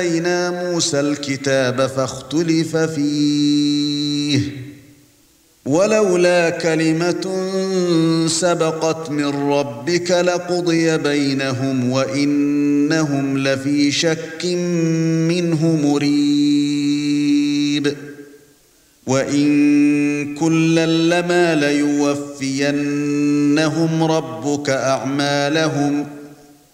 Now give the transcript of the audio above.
آتينا موسى الكتاب فاختلف فيه ولولا كلمة سبقت من ربك لقضي بينهم وإنهم لفي شك منه مريب وإن كلا لما ليوفينهم ربك أعمالهم